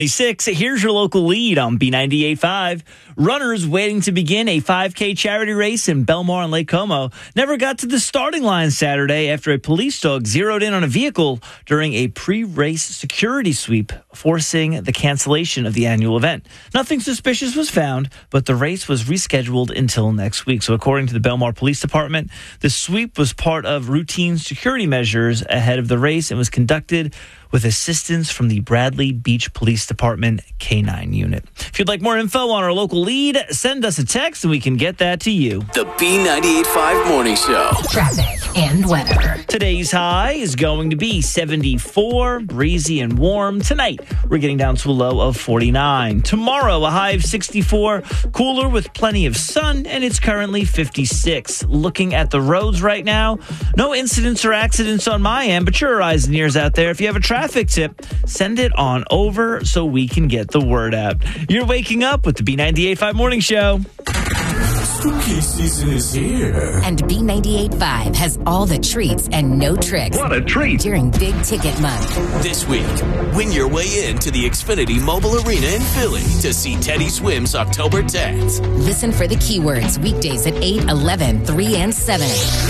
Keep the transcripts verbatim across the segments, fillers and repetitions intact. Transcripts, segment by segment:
Six. Here's your local lead on B ninety-eight point five. Runners waiting to begin a five K charity race in Belmar and Lake Como never got to the starting line Saturday after a police dog zeroed in on a vehicle during a pre-race security sweep, forcing the cancellation of the annual event. Nothing suspicious was found, but the race was rescheduled until next week. So according to the Belmar Police Department, the sweep was part of routine security measures ahead of the race and was conducted with assistance from the Bradley Beach Police Department K nine unit. If you'd like more info on our local lead, send us a text and we can get that to you. The B ninety-eight point five Morning Show. Traffic and weather. Today's high is going to be seventy-four, breezy and warm. Tonight, we're getting down to a low of forty-nine. Tomorrow, a high of sixty-four, cooler with plenty of sun, and it's currently fifty-six. Looking at the roads right now, no incidents or accidents on my end, but your eyes and ears out there. If you have a traffic tip, send it on over so we can get the word out. You're waking up with the B ninety-eight point five Morning Show. Spooky season is here. And B ninety-eight point five has all the treats and no tricks. What a treat. During Big Ticket Month. This week, win your way into the Xfinity Mobile Arena in Philly to see Teddy Swims October tenth. Listen for the keywords weekdays at eight, eleven, three, and seven.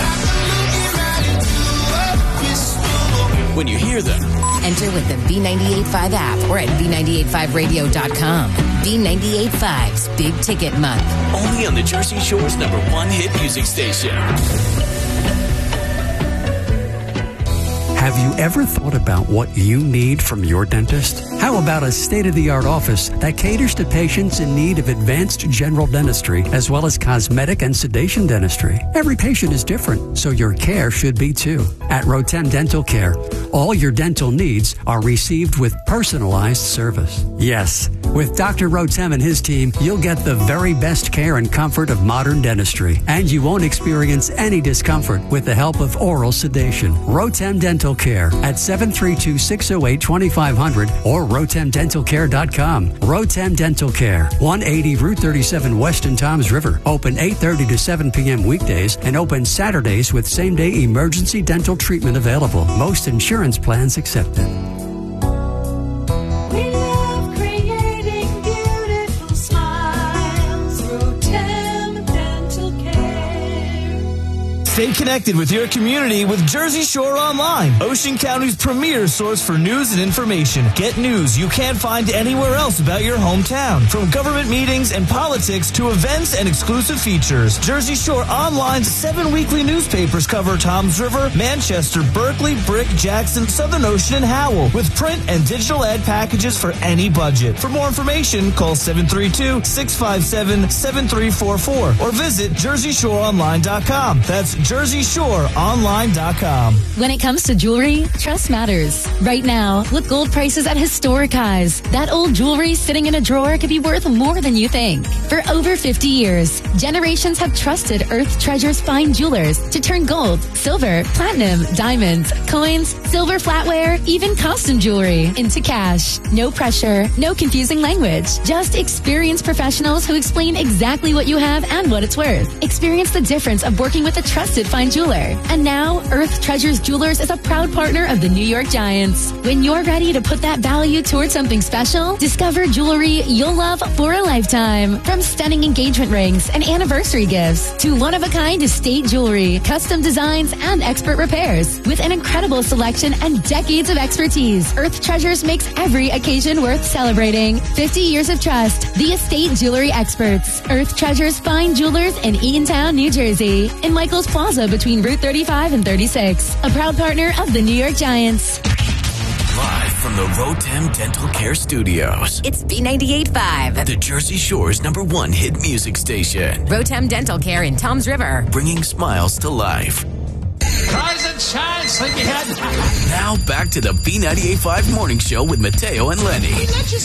When you hear them, enter with the B ninety-eight point five app or at B ninety-eight point five radio dot com. B ninety-eight point five's Big Ticket Month. only on the Jersey Shore's number one hit music station. Have you ever thought about what you need from your dentist? How about a state-of-the-art office that caters to patients in need of advanced general dentistry as well as cosmetic and sedation dentistry? Every patient is different, so your care should be too. At Rotem Dental Care, all your dental needs are received with personalized service. Yes, with Doctor Rotem and his team, you'll get the very best care and comfort of modern dentistry, and you won't experience any discomfort with the help of oral sedation. Rotem Dental Care at seven three two, six oh eight, two five zero zero or rotem dental care dot com. Rotem Dental Care, one eighty Route thirty-seven West in Toms River. Open eight thirty to seven p.m. weekdays and open Saturdays with same-day emergency dental treatment available. Most insurance plans accepted. We love creating beautiful smiles. Rotem Dental Care. Stay connected with your community with Jersey Shore Online, Ocean County's premier source for news and information. Get news you can't find anywhere else about your hometown. From government meetings and politics to events and exclusive features. Jersey Shore Online's seven weekly newspapers cover Toms River, Manchester, Berkeley, Brick, Jackson, Southern Ocean, and Howell, with print and digital ad packages for any budget. For more information, call seven three two, six five seven, seven three four four or visit jersey shore online dot com. That's jersey shore online dot com. When it comes to jewelry, trust matters. Right now, look gold prices at historic highs. That old jewelry sitting in a drawer could be worth more than you think. For over fifty years, generations have trusted Earth Treasures Fine Jewelers to turn gold, silver, platinum, diamonds, coins, silver flatware, even costume jewelry into cash. No pressure, no confusing language. Just experienced professionals who explain exactly what you have and what it's worth. Experience the difference of working with a trusted fine jeweler. And now, Earth Treasures Jewelers is a proud partner of the New York Giants. When you're ready to put that value towards something special, discover jewelry you'll love for a lifetime. From stunning engagement rings and anniversary gifts to one-of-a-kind estate jewelry, custom designs, and expert repairs. With an incredible selection and decades of expertise, Earth Treasures makes every occasion worth celebrating. fifty years of trust. The estate jewelry experts. Earth Treasures Fine Jewelers in Eatontown, New Jersey. In Michael's Plaza between Route thirty-five and thirty-six. A proud partner of the New York Giants. Live from the Rotem Dental Care Studios. It's B ninety-eight point five. The Jersey Shore's number one hit music station. Rotem Dental Care in Toms River. Bringing smiles to life. Rise and shine, sleepyhead. Now back to the B ninety-eight point five Morning Show with Mateo and Lenny.